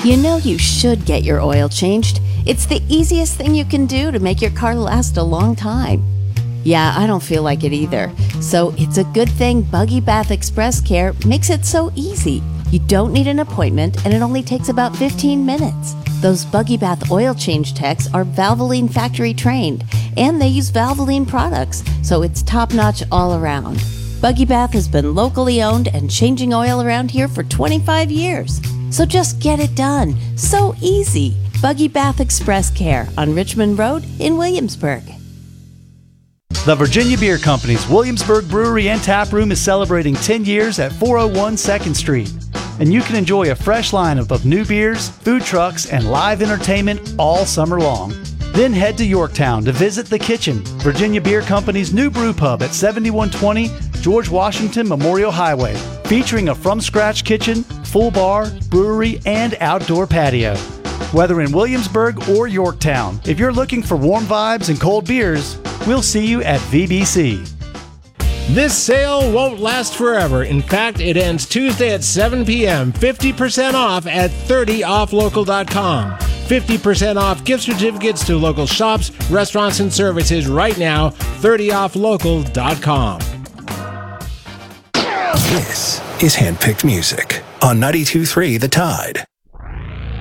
You know you should get your oil changed. It's the easiest thing you can do to make your car last a long time. Yeah, I don't feel like it either. So it's a good thing Buggy Bath Express Care makes it so easy. You don't need an appointment, and it only takes about 15 minutes. Those Buggy Bath oil change techs are Valvoline factory trained, and they use Valvoline products, so it's top-notch all around. Buggy Bath has been locally owned and changing oil around here for 25 years. So just get it done. So easy. Buggy Bath Express Care on Richmond Road in Williamsburg. The Virginia Beer Company's Williamsburg Brewery and Tap Room is celebrating 10 years at 401 2nd Street. And you can enjoy a fresh lineup of new beers, food trucks, and live entertainment all summer long. Then head to Yorktown to visit The Kitchen, Virginia Beer Company's new brew pub at 7120 George Washington Memorial Highway, featuring a from-scratch kitchen, full bar, brewery, and outdoor patio. Whether in Williamsburg or Yorktown, if you're looking for warm vibes and cold beers, we'll see you at VBC. This sale won't last forever. In fact, it ends Tuesday at 7 p.m. 50% off at 30offlocal.com. 50% off gift certificates to local shops, restaurants, and services right now. 30offlocal.com. This is Handpicked Music on 92.3 The Tide.